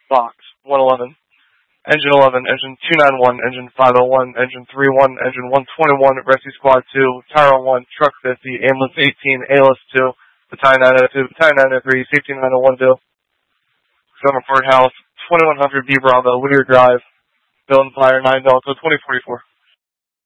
Box 111. Engine 11, Engine 291, Engine 501, Engine 31, Engine 121, Rescue Squad 2, Tower 1, Truck 50, Ambulance 18, ALS 2, Battalion 902, Battalion 903, Safety 9012, Summer Courthouse, 2100 B Bravo, Whittier Drive, Building Fire 9 Delta 2044.